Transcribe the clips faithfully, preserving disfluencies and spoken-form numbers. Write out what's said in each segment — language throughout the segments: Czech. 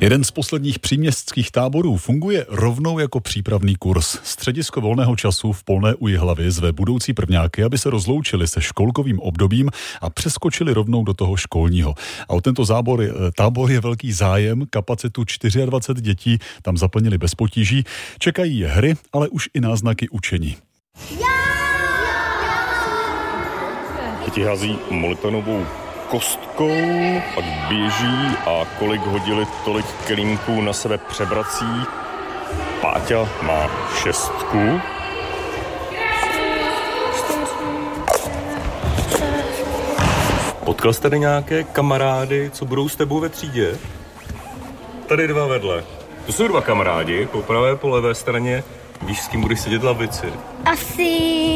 Jeden z posledních příměstských táborů funguje rovnou jako přípravný kurz. Středisko volného času v Polné u Jihlavy zve budoucí prvňáky, aby se rozloučili se školkovým obdobím a přeskočili rovnou do toho školního. A o tento zábor, tábor je velký zájem, kapacitu dvacet čtyři dětí tam zaplnili bez potíží. Čekají je hry, ale už i náznaky učení. Děti hází molitanovou kostkou, pak běží a kolik hodili, tolik kelímků na sebe převrací. Páťa má šestku. Potkal jste tady nějaké kamarády, co budou s tebou ve třídě? Tady dva vedle. To jsou dva kamarádi, po pravé, po levé straně. Víš, s kým budeš sedět v lavici? Asi...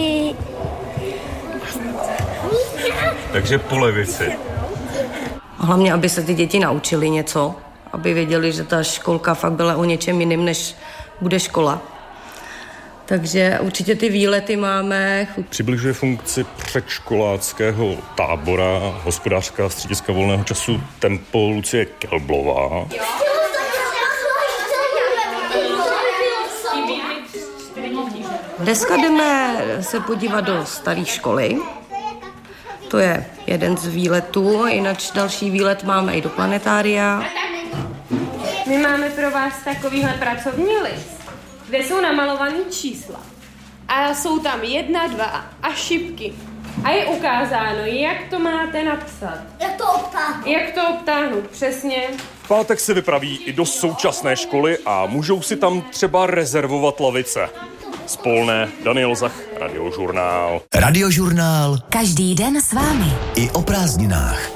Takže po levici. Hlavně, aby se ty děti naučili něco, aby věděli, že ta školka fakt byla o něčem jiným, než bude škola. Takže určitě ty výlety máme. Přibližuje funkci předškoláckého tábora hospodářka střediska volného času Tempo Lucie Kelblová. Dneska jdeme se podívat do staré školy. To je jeden z výletů, jinak další výlet máme i do planetária. My máme pro vás takovýhle pracovní list, kde jsou namalovaný čísla. A jsou tam jedna, dva a šipky. A je ukázáno, jak to máte napsat. Jak to obtáhnout. Jak to obtáhnout, přesně. V pátek se vypraví i do současné školy a můžou si tam třeba rezervovat lavice. Z Polné, Daniel Zach, Radiožurnál. Radiožurnál. Každý den s vámi. I o prázdninách.